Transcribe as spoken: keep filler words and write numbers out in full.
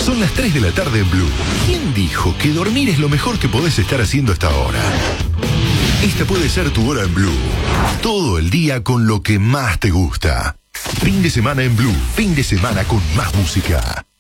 Son las tres de la tarde en Blue. ¿Quién dijo que dormir es lo mejor que podés estar haciendo hasta ahora? Esta puede ser tu hora en Blue. Todo el día con lo que más te gusta. Fin de semana en Blue. Fin de semana con más música.